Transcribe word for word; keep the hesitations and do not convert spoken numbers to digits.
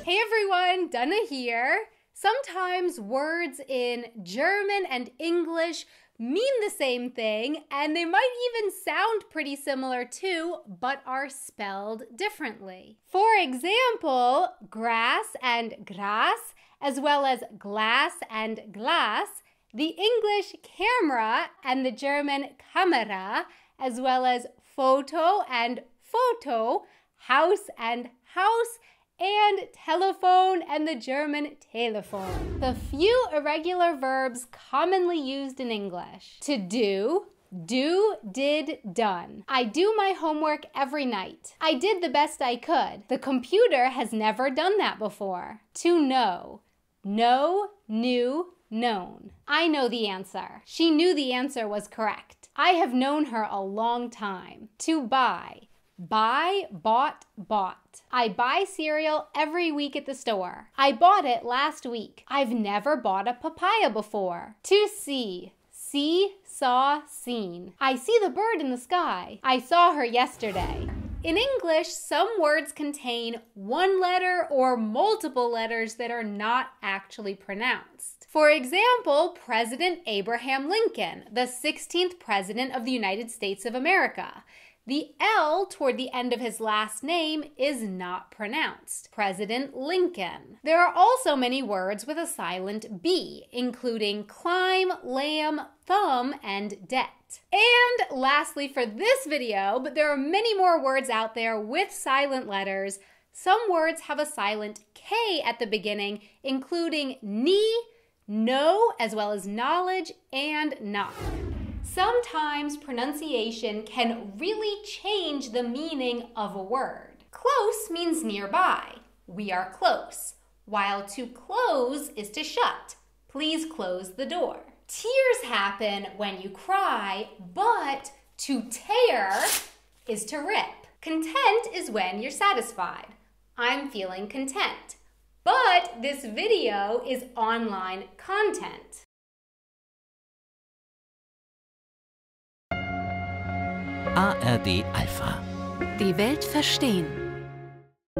Hey everyone, Dana here. Sometimes words in German and English mean the same thing, and they might even sound pretty similar too, but are spelled differently. For example, grass and Gras, as well as glass and Glas, the English camera and the German Kamera, as well as photo and Foto, house and Haus, and telephone and the German Telefon. The few irregular verbs commonly used in English. To do, do, did, done. I do my homework every night. I did the best I could. The computer has never done that before. To know, know, knew, known. I know the answer. She knew the answer was correct. I have known her a long time. To buy. Buy, bought, bought. I buy cereal every week at the store. I bought it last week. I've never bought a papaya before. To see. See, saw, seen. I see the bird in the sky. I saw her yesterday. In English, some words contain one letter or multiple letters that are not actually pronounced. For example, President Abraham Lincoln, the sixteenth President of the United States of America. The L toward the end of his last name is not pronounced. President Lincoln. There are also many words with a silent B, including climb, lamb, thumb, and debt. And lastly for this video, but there are many more words out there with silent letters, some words have a silent K at the beginning, including knee, know, as well as knowledge, and knock. Sometimes pronunciation can really change the meaning of a word. Close means nearby. We are close. While to close is to shut. Please close the door. Tears happen when you cry, but to tear is to rip. Content is when you're satisfied. I'm feeling content. But this video is online content. A R D Alpha. Die Welt verstehen.